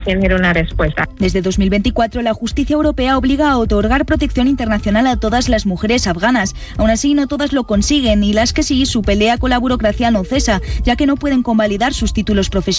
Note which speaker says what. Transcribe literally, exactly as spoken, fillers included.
Speaker 1: Tiene una respuesta.
Speaker 2: Desde dos mil veinticuatro, la justicia europea obliga a otorgar protección internacional a todas las mujeres afganas. Aún así, no todas lo consiguen y las que sí, su pelea con la burocracia no cesa, ya que no pueden convalidar sus títulos profesionales.